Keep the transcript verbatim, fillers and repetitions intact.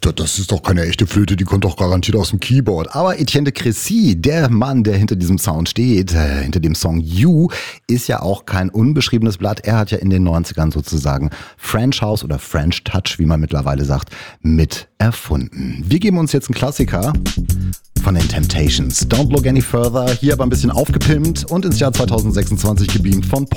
das ist doch keine echte Flöte, die kommt doch garantiert aus dem Keyboard. Aber Etienne de Crécy, der Mann, der hinter diesem Sound steht, äh, hinter dem Song You, ist ja auch kein unbeschriebenes Blatt. Er hat ja in den neunzigern sozusagen French House oder French Touch, wie man mittlerweile sagt, mit erfunden. Wir geben uns jetzt einen Klassiker von den Temptations. Don't Look Any Further, hier aber ein bisschen aufgepimpt und ins Jahr zweitausendsechsundzwanzig gebeamt von